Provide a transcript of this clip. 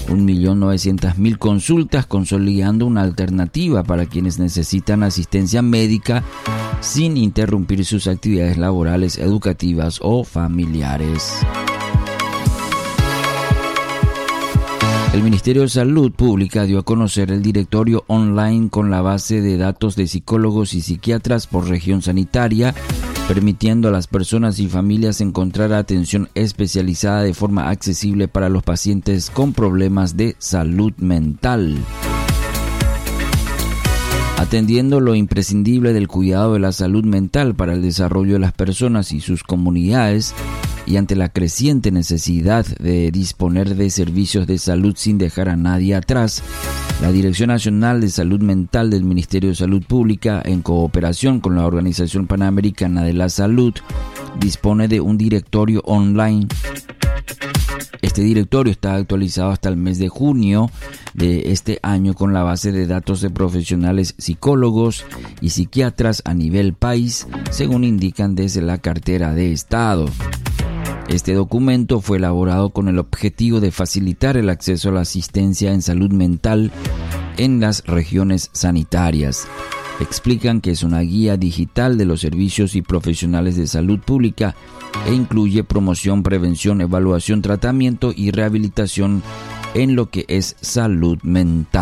1.900.000 consultas, consolidando una alternativa para quienes necesitan asistencia médica sin interrumpir sus actividades laborales, educativas o familiares. El Ministerio de Salud Pública dio a conocer el directorio online con la base de datos de psicólogos y psiquiatras por región sanitaria, permitiendo a las personas y familias encontrar atención especializada de forma accesible para los pacientes con problemas de salud mental. Atendiendo lo imprescindible del cuidado de la salud mental para el desarrollo de las personas y sus comunidades, y ante la creciente necesidad de disponer de servicios de salud sin dejar a nadie atrás, la Dirección Nacional de Salud Mental del Ministerio de Salud Pública, en cooperación con la Organización Panamericana de la Salud, dispone de un directorio online. Este directorio está actualizado hasta el mes de junio de este año con la base de datos de profesionales psicólogos y psiquiatras a nivel país, según indican desde la cartera de Estado. Este documento fue elaborado con el objetivo de facilitar el acceso a la asistencia en salud mental en las regiones sanitarias. Explican que es una guía digital de los servicios y profesionales de salud pública e incluye promoción, prevención, evaluación, tratamiento y rehabilitación en lo que es salud mental.